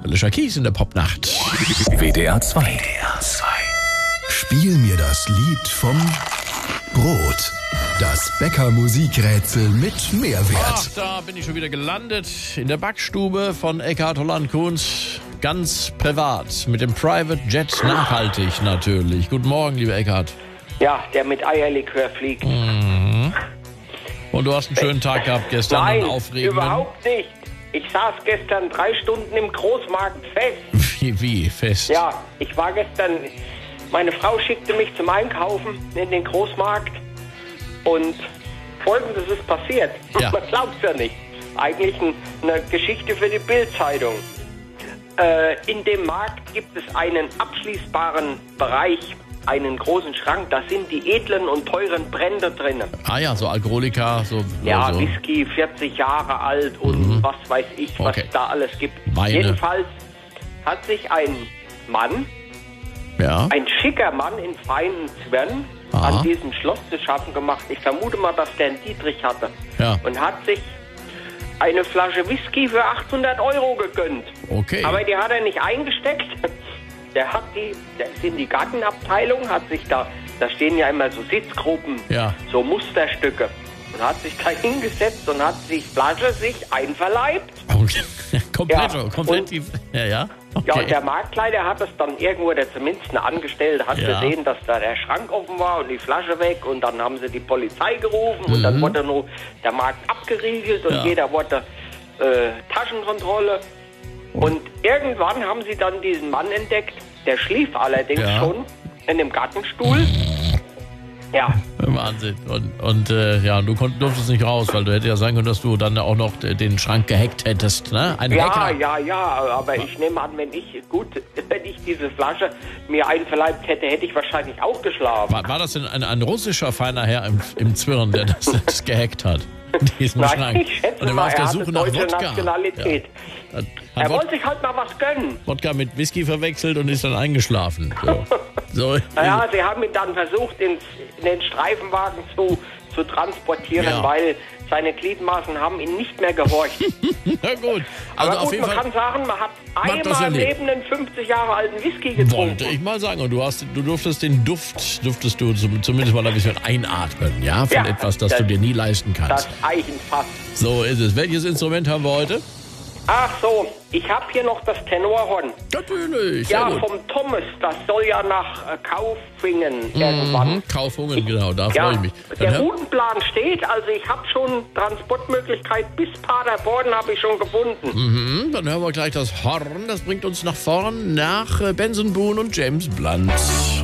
Alicia Keys in der Popnacht. WDR 2. Spiel mir das Lied vom Brot. Das Bäcker-Musikrätsel mit Mehrwert. Ach, da bin ich schon wieder gelandet in der Backstube von Eckhard Holland-Kunz. Ganz privat, mit dem Private Jet, nachhaltig natürlich. Guten Morgen, lieber Eckhard. Ja, der mit Eierlikör fliegt. Und du hast einen schönen Tag gehabt gestern. Nein, einen aufregenden. überhaupt nicht. Ich saß gestern 3 Stunden im Großmarkt fest. Wie fest? Ja, ich war gestern, meine Frau schickte mich zum Einkaufen in den Großmarkt und Folgendes ist passiert. Ja. Man glaubt's ja nicht. Eigentlich eine Geschichte für die Bild-Zeitung. In dem Markt gibt es einen abschließbaren Bereich, einen großen Schrank, da sind die edlen und teuren Brände drinnen. Ah ja, so Alkoholika, so. Ja, so. Whisky, 40 Jahre alt und was weiß ich, was Okay. da alles gibt. Weine. Jedenfalls hat sich ein Mann, Ja. ein schicker Mann in feinen Zwirn, Aha. an diesem Schloss zu schaffen gemacht. Ich vermute mal, dass der einen Dietrich hatte. Ja. Und hat sich eine Flasche Whisky für 800 € gegönnt. Okay. Aber die hat er nicht eingesteckt. Der ist in die Gartenabteilung, hat sich da stehen ja immer so Sitzgruppen, Ja. so Musterstücke. Und hat sich da hingesetzt und hat die Flasche sich einverleibt. Okay. Komplett, Ja, komplett. Ja. Okay. Ja, und der Marktleiter hat es dann irgendwo, der zumindest eine Angestellte, hat Ja. gesehen, dass da der Schrank offen war und die Flasche weg. Und dann haben sie die Polizei gerufen und dann wurde nur der Markt abgeriegelt und Ja. jeder wollte Taschenkontrolle. Und irgendwann haben sie dann diesen Mann entdeckt, der schlief allerdings Ja. schon in dem Gartenstuhl. Ja, Wahnsinn. Und du durftest nicht raus, weil du hättest ja sagen können, dass du dann auch noch den Schrank gehackt hättest, ne? Ein Hacker. ja, aber ich nehme an, wenn ich diese Flasche mir einverleibt hätte, hätte ich wahrscheinlich auch geschlafen. War das denn ein russischer feiner Herr im Zwirn, der das gehackt hat? Diesen Nein, Schrank. ich schätze Und er war mal, auf er der hatte Suche nach deutsche Wodka. Nationalität. Ja. Hat Er wollte sich halt mal was gönnen. Wodka mit Whisky verwechselt und ist dann eingeschlafen. So. Naja, sie haben ihn dann versucht, in den Streifenwagen zu transportieren, Ja. weil seine Gliedmaßen haben ihn nicht mehr gehorcht. Na gut. Also Aber auf gut, jeden man Fall kann sagen, man hat hat das einmal im erlebt. Leben einen 50 Jahre alten Whisky getrunken. wollte ich mal sagen. Und du durftest den durftest du zumindest mal ein bisschen einatmen, ja? Von Ja, etwas, das du dir nie leisten kannst. Das Eichenfass. So ist es. Welches Instrument haben wir heute? Ach so, ich habe hier noch das Tenorhorn. Natürlich. Sehr Ja, gut. vom Thomas. Das soll ja nach Kaufingen irgendwann. Kaufungen, genau, da Ja, freue ich mich. der Dann Routenplan steht, also ich habe schon Transportmöglichkeit bis Paderborn habe ich schon gefunden. dann hören wir gleich das Horn. Das bringt uns nach vorn nach Benson Boone und James Blunt.